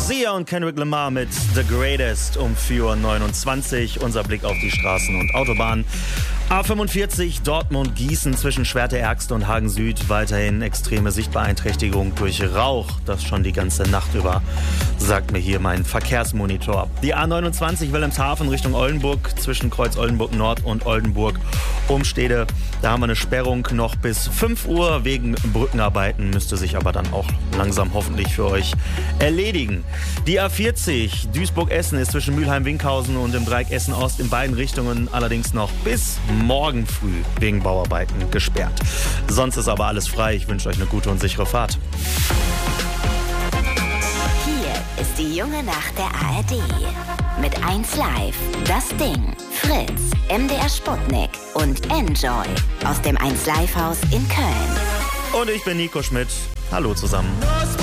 Sia und Kendrick Lamar mit The Greatest um 4:29 Uhr. Unser Blick auf die Straßen und Autobahnen. A45 Dortmund-Gießen zwischen Schwerte-Ergste und Hagen-Süd. Weiterhin extreme Sichtbeeinträchtigung durch Rauch. Das schon die ganze Nacht über, sagt mir hier mein Verkehrsmonitor. Die A29 Wilhelmshaven Richtung Oldenburg zwischen Kreuz Oldenburg Nord und Oldenburg Umstede. Da haben wir eine Sperrung noch bis 5 Uhr wegen Brückenarbeiten. Müsste sich aber dann auch langsam hoffentlich für euch erledigen. Die A40 Duisburg-Essen ist zwischen Mülheim-Winkhausen und dem Dreieck Essen-Ost in beiden Richtungen allerdings noch bis morgen früh wegen Bauarbeiten gesperrt. Sonst ist aber alles frei. Ich wünsche euch eine gute und sichere Fahrt. Hier ist die junge Nacht der ARD. Mit 1 Live, Das Ding, Fritz, MDR Sputnik und Enjoy aus dem 1 Live Haus in Köln. Und ich bin Nico Schmidt. Hallo zusammen.